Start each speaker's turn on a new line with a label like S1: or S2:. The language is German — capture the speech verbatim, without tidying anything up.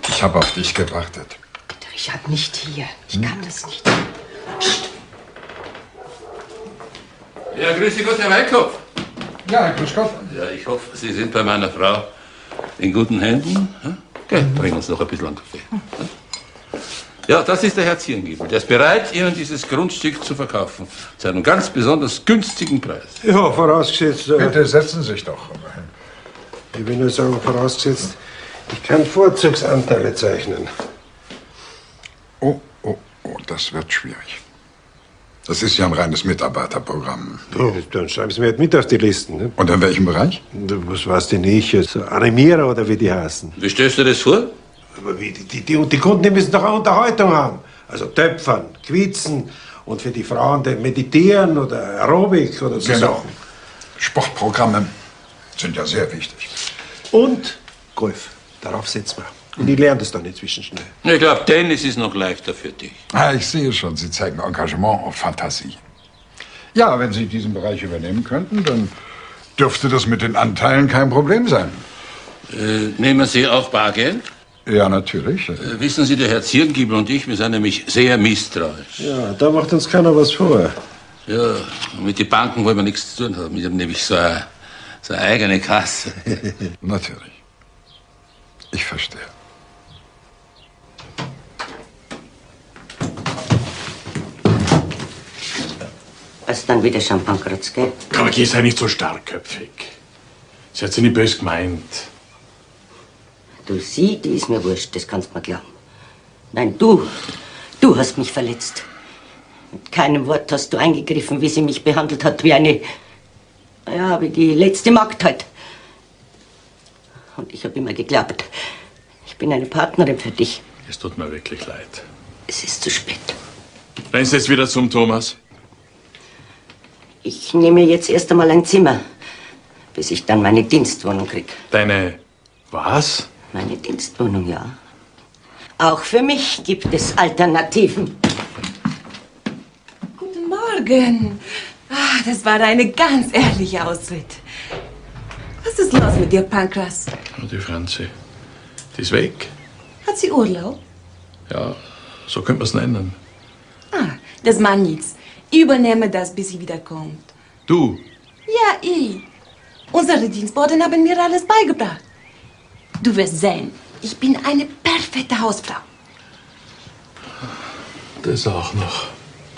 S1: Ich habe auf dich gewartet.
S2: Der Richard nicht hier. Ich
S1: hm?
S2: kann das nicht. Psst.
S3: Ja, grüße Gott, Herr Weikopf.
S1: Ja, grüß Gott.
S3: Ja, ich hoffe, Sie sind bei meiner Frau in guten Händen. Ja? Okay, bringen uns noch ein bisschen an Kaffee. Ja, das ist der Herr Zierengiebel. Der ist bereit, Ihnen dieses Grundstück zu verkaufen. Zu einem ganz besonders günstigen Preis.
S4: Ja, vorausgesetzt... Äh,
S1: Bitte setzen Sie sich doch.
S4: Ich will nur sagen, vorausgesetzt, ich kann Vorzugsanteile zeichnen.
S1: Oh, oh, oh, das wird schwierig. Das ist ja ein reines Mitarbeiterprogramm.
S4: Ja, dann schreiben Sie mir halt mit auf die Listen. Ne?
S1: Und in welchem Bereich?
S4: Was weiß denn ich? So Animierer oder wie die heißen?
S3: Wie stellst du das vor?
S4: Aber wie, die, die, die, die Kunden die müssen doch eine Unterhaltung haben. Also Töpfern, Quizen und für die Frauen dann Meditieren oder Aerobik oder so
S1: Genau.
S4: Sachen.
S1: Sportprogramme sind ja sehr wichtig.
S4: Und Golf. Darauf setzen wir. Und ich lerne das dann inzwischen schnell.
S3: Ich glaube, Tennis ist noch leichter für dich.
S1: Ah, ich sehe schon, Sie zeigen Engagement und Fantasie. Ja, wenn Sie diesen Bereich übernehmen könnten, dann dürfte das mit den Anteilen kein Problem sein.
S3: Äh, nehmen Sie auch Bargeld?
S1: Ja, natürlich.
S3: Äh, wissen Sie, der Herr Zierengiebel und ich, wir sind nämlich sehr misstrauisch.
S4: Ja, da macht uns keiner was vor.
S3: Ja, mit den Banken wollen wir nichts zu tun haben. Wir haben nämlich so eine, so eine eigene Kasse.
S1: Natürlich. Ich verstehe.
S2: Was dann wieder Champagnerkratz, gell?
S5: Karki, sei nicht so starkköpfig. Sie hat sie nicht böse gemeint.
S2: Du, sie, die ist mir wurscht, das kannst du mir glauben. Nein, du, du hast mich verletzt. Mit keinem Wort hast du eingegriffen, wie sie mich behandelt hat, wie eine, ja, wie die letzte Magd halt. Und ich habe immer geglaubt, ich bin eine Partnerin für dich.
S5: Es tut mir wirklich leid.
S2: Es ist zu spät.
S5: Rennen Sie jetzt wieder zum Thomas?
S2: Ich nehme jetzt erst einmal ein Zimmer, bis ich dann meine Dienstwohnung krieg.
S5: Deine was?
S2: Meine Dienstwohnung, ja. Auch für mich gibt es Alternativen.
S6: Guten Morgen. Ah, das war eine ganz ehrliche Ausritt. Was ist los mit dir, Pankras?
S5: Oh, die Franzi. Die ist weg.
S6: Hat sie Urlaub?
S5: Ja, so könnte man es nennen.
S6: Ah, das macht nichts. Ich übernehme das, bis sie wiederkommt.
S5: Du?
S6: Ja, ich. Unsere Dienstboten haben mir alles beigebracht. Du wirst sehen, ich bin eine perfekte Hausfrau.
S5: Das auch noch.